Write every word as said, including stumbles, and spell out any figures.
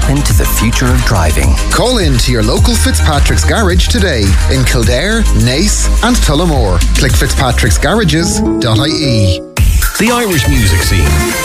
into the future of driving. Call in to your local Fitzpatrick's Garage today in Kildare, Nace and Tullamore. Click fitzpatricks garages dot I E. The Irish music scene